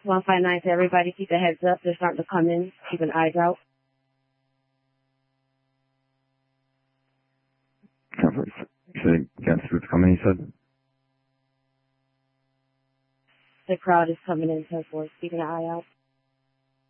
159 to everybody, keep a heads up. They're starting to come in. Keep an eyes out. Say against who's coming, he said? The crowd is coming in, 10-4. Keep an eye out.